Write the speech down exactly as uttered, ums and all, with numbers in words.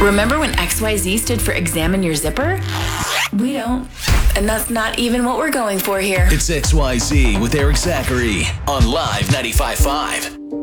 Remember when X Y Z stood for Examine Your Zipper? We don't. And that's not even what we're going for here. It's X Y Z with Eric Zachary on Live ninety-five point five.